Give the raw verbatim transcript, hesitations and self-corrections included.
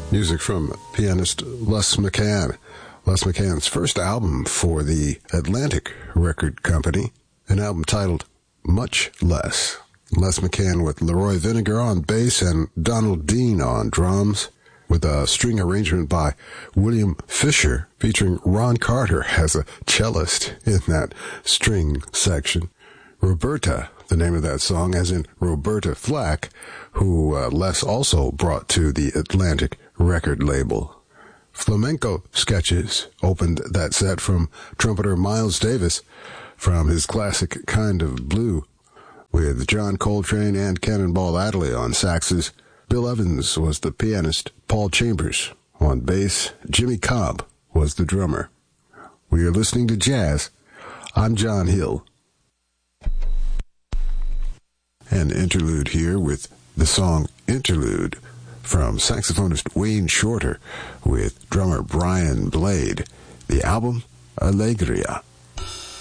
Music from pianist Les McCann. Les McCann's first album for the Atlantic Record Company, an album titled Much Less. Les McCann with Leroy Vinegar on bass and Donald Dean on drums, with a string arrangement by William Fisher featuring Ron Carter as a cellist in that string section. Roberta, the name of that song, as in Roberta Flack, who uh, Les also brought to the Atlantic record label. Flamenco Sketches opened that set from trumpeter Miles Davis from his classic Kind of Blue, with John Coltrane and Cannonball Adderley on saxes. Bill Evans was the pianist, Paul Chambers on bass, Jimmy Cobb was the drummer. We are listening to jazz. I'm John Hill. An interlude here with the song Interlude from saxophonist Wayne Shorter with drummer Brian Blade. The album, Allegria.